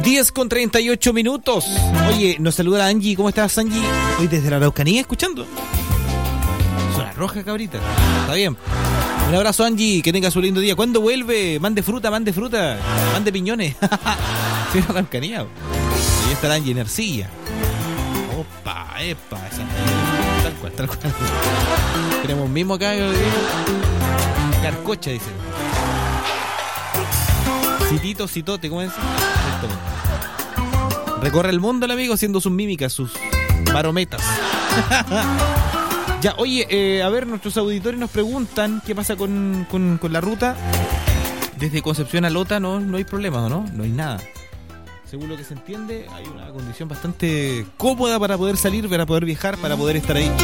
10:38. Oye, nos saluda Angie. ¿Cómo estás, Angie? Hoy desde la Araucanía escuchando. Zona roja, cabrita. Está bien. Un abrazo, Angie. Que tenga su lindo día. ¿Cuándo vuelve? Mande fruta. Mande piñones. Sí, la Araucanía. Ahí está la Angie en Ercilla. Opa, epa. Tal cual. Tenemos un mismo acá. Carcocha, dice. Citote, ¿cómo es? Recorre el mundo el amigo haciendo sus mímicas, sus barometas. Ya, oye, a ver, nuestros auditores nos preguntan qué pasa con la ruta. Desde Concepción a Lota no hay problema, ¿no? No hay nada. Según lo que se entiende, hay una condición bastante cómoda para poder salir, para poder viajar, para poder estar ahí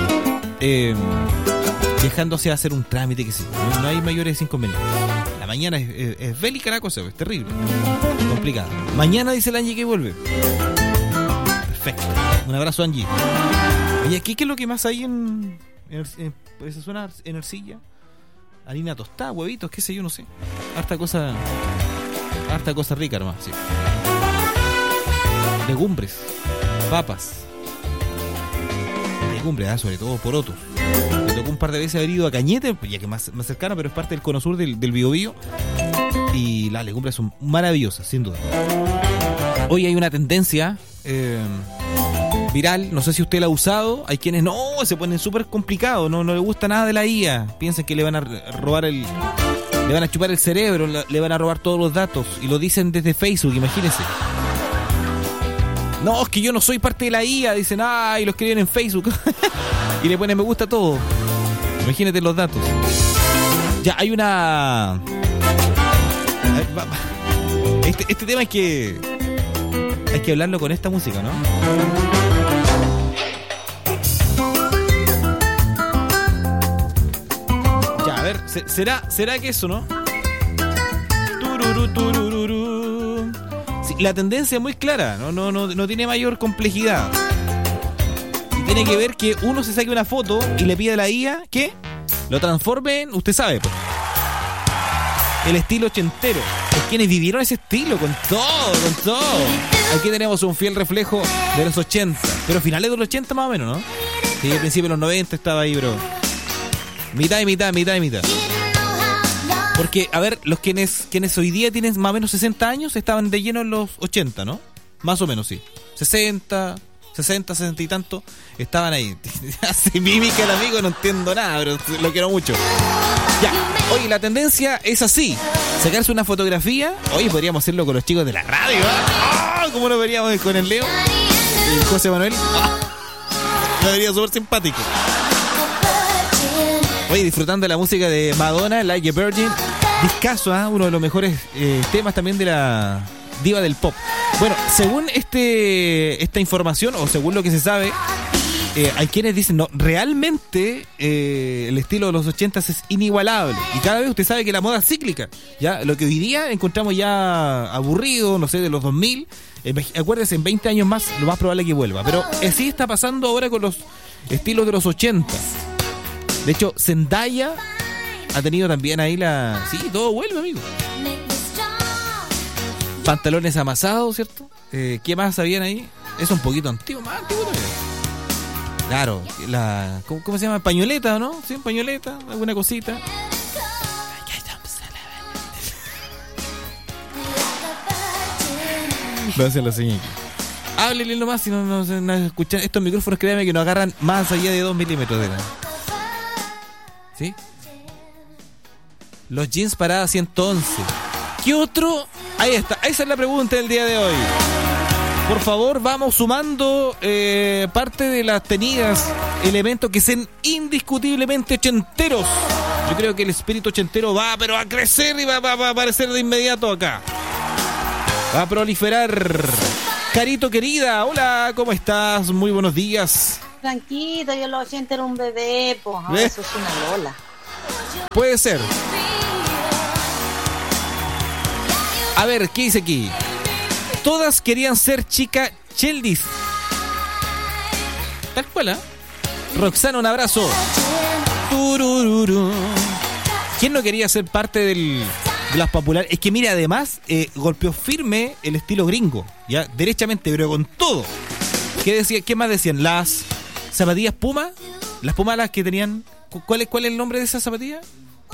viajándose a hacer un trámite que sí. No hay mayores inconvenientes. La mañana es bélica la cosa, es terrible, complicada. Mañana dice el Angie que vuelve. Perfecto. Un abrazo, Angie. Oye, ¿qué es lo que más hay en esa zona, en Ercilla? Harina tostada, huevitos, qué sé yo, no sé. Harta cosa rica, hermano, sí. Legumbres, papas. Legumbres, sobre todo porotos. Me tocó un par de veces haber ido a Cañete, ya que más cercana, pero es parte del cono sur del Biobío. Y las legumbres son maravillosas, sin duda. Hoy hay una tendencia viral, no sé si usted la ha usado. Hay quienes se ponen súper complicados, no le gusta nada de la IA. Piensan que le van a robar le van a chupar el cerebro, le van a robar todos los datos. Y lo dicen desde Facebook, imagínense. No, es que yo no soy parte de la IA, dicen, y lo escriben en Facebook. Y le ponen me gusta todo. Imagínate los datos. Ya, hay una... Este tema hay que hablarlo con esta música, ¿no? Ya, a ver, ¿será que eso, no? Sí, la tendencia es muy clara, no tiene mayor complejidad. Y tiene que ver que uno se saque una foto y le pide a la IA que lo transforme en, usted sabe, pues, el estilo ochentero. Es quienes vivieron ese estilo, con todo. Aquí tenemos un fiel reflejo de los 80, pero finales de los 80 más o menos, ¿no? Sí, al principio de los 90 estaba ahí, bro. Mitad y mitad. Porque, a ver, los quienes hoy día tienen más o menos 60 años estaban de lleno en los 80, ¿no? Más o menos, sí. 60 y tanto estaban ahí. Hace mímica el amigo, no entiendo nada, pero lo quiero mucho. Ya, oye, la tendencia es así. Sacarse una fotografía. Oye, podríamos hacerlo con los chicos de la radio, ¿eh? ¿Cómo lo veríamos con el Leo? El José Manuel. Me vería súper simpático. Oye, disfrutando de la música de Madonna, Like a Virgin. Discaso, uno de los mejores temas también de la diva del pop. Bueno, según esta información, o según lo que se sabe, hay quienes dicen, no, realmente el estilo de los 80 es inigualable. Y cada vez usted sabe que la moda es cíclica. Ya, lo que hoy día encontramos ya aburrido, no sé, de los 2000, acuérdense, en 20 años más lo más probable es que vuelva. Pero así está pasando ahora con los estilos de los 80. De hecho, Zendaya ha tenido también ahí sí, todo vuelve, amigo. Pantalones amasados, ¿cierto? ¿Qué más habían ahí? Es un poquito antiguo, más antiguo todavía. Claro, ¿cómo se llama? Pañoleta, ¿no? Sí, pañoleta, alguna cosita. Lo hacen los señores. Háblele nomás si no escuchan. Estos micrófonos, créanme que no agarran más allá de 2 milímetros de nada. ¿Sí? Los jeans Parada 111. ¿Qué otro? Ahí está, esa es la pregunta del día de hoy. Por favor, vamos sumando parte de las tenidas, elementos que sean indiscutiblemente ochenteros. Yo creo que el espíritu ochentero va a crecer y va a aparecer de inmediato acá. Va a proliferar. Carito querida, hola, ¿cómo estás? Muy buenos días. Tranquilo, yo los 80 era un bebé, pues ahora eso es una Lola. Puede ser. A ver, ¿qué dice aquí? Todas querían ser chica Cheldis. Tal cual, ¿eh? Roxana, un abrazo. Turururu. ¿Quién no quería ser parte del de las populares. Es que mira, además, golpeó firme el estilo gringo, ya, derechamente, pero con todo. ¿Qué más decían? Las zapatillas Puma, las Puma las que tenían... ¿Cuál es el nombre de esas zapatillas?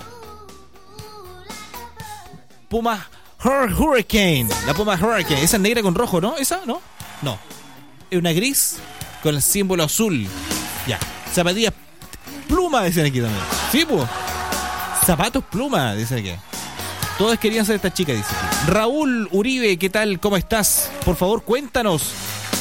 Puma Hurricane. La Puma Hurricane. Esa es negra con rojo, ¿no? ¿Esa? ¿No? No. Es una gris con el símbolo azul. Ya. Zapatillas Pluma, dicen aquí también. Sí, pues. Zapatos Pluma, dicen aquí. Todos querían ser esta chica, dice aquí. Raúl Uribe, ¿qué tal? ¿Cómo estás? Por favor, cuéntanos.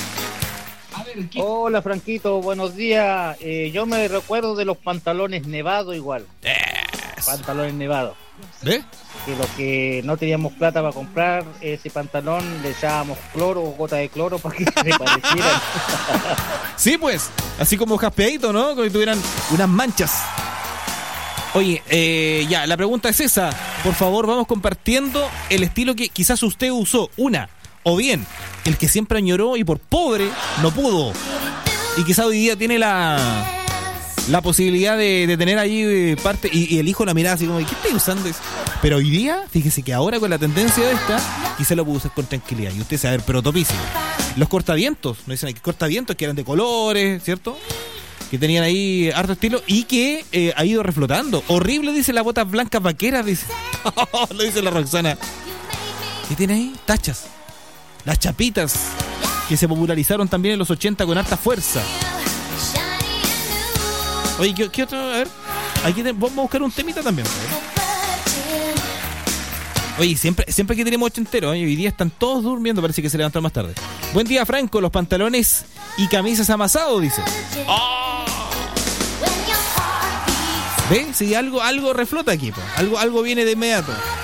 Hola, Franquito, buenos días. Yo me recuerdo de los pantalones nevados igual. Pantalones nevados. ¿Ves? Que los que no teníamos plata para comprar ese pantalón le echábamos cloro o gota de cloro para que se parecieran. Sí, pues, así como jaspeadito, ¿no? Como si tuvieran unas manchas. Oye, ya, la pregunta es esa. Por favor, vamos compartiendo el estilo que quizás usted usó. O bien, el que siempre añoró y por pobre no pudo. Y quizás hoy día tiene la posibilidad de tener ahí parte y el hijo la mirada así como, ¿qué estoy usando eso? Pero hoy día, fíjese que ahora con la tendencia de esta, quizás lo pudo usar con tranquilidad. Y usted se va a ver pero topísimo. Los cortavientos, no dicen aquí cortavientos que eran de colores, ¿cierto? Que tenían ahí harto estilo y que ha ido reflotando. Horrible, dice, las botas blancas vaqueras, dice. Lo dice la Roxana. ¿Qué tiene ahí? Tachas. Las chapitas, que se popularizaron también en los 80 con harta fuerza. Oye, ¿qué otro? A ver, aquí vamos a buscar un temita también. Oye, siempre que tenemos ochenteros, hoy día están todos durmiendo, parece que se levantan más tarde. Buen día, Franco, los pantalones y camisas amasados, dice. ¡Oh! ¿Ves? Sí, algo reflota aquí, po. Algo viene de inmediato.